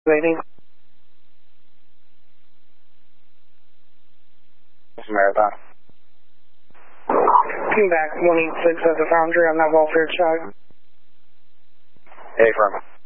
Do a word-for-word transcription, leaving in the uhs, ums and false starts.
Waiting. Marathon. Come back, one eight six at the foundry on that welfare check. Hey, firm.